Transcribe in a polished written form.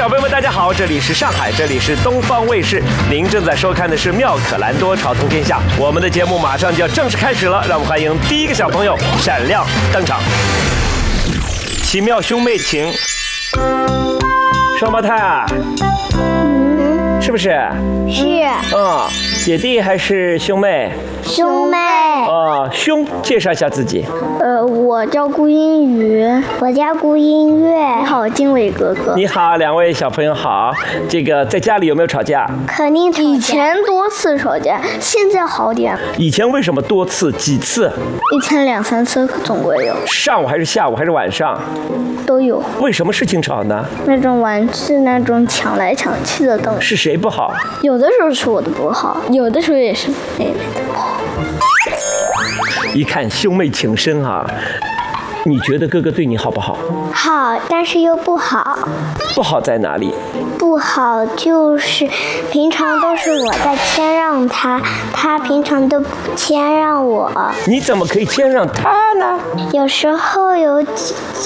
小朋友们，大家好，这里是上海，这里是东方卫视，您正在收看的是妙可蓝多朝通天下。我们的节目马上就要正式开始了，让我们欢迎第一个小朋友闪亮登场。奇妙兄妹情，双胞胎啊，是不是？ 是姐弟还是兄妹？ 兄妹。 兄，介绍一下自己。 我叫顾英宇，我叫顾英月。你好，经纬哥哥。 你好，两位小朋友好。这个在家里有没有吵架？ 肯定吵架。以前多次吵架，现在好点。 以前为什么多次？几次？ 一天2、3次总归有。 上午还是下午还是晚上？ 都有。 为什么事情吵呢？ 那种玩具那种抢来抢去的东西。 是谁不好？ 有的时候是我的不好，有的时候也是妹妹的不好。 一看兄妹情深啊，你觉得哥哥对你好不好？ 好，但是又不好。 不好在哪里？ 不好就是平常都是我在谦让他，他平常都不谦让我。 你怎么可以谦让他呢？ 有时候有